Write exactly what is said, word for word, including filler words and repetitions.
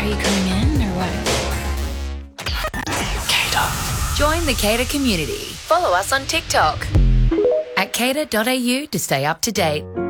Are you coming in or what? Cater. Join the Cater community. Follow us on TikTok at cater dot a u to stay up to date.